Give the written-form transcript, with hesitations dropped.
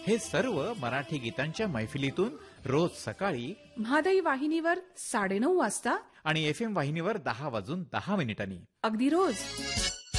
हे सर्व मराठी गीतांच्या मैफिलीतून रोज सकाळी म्हादई वाहिनीवर 9:30 वाजता आणि FM वाहिनीवर 10:10 अगदी रोज.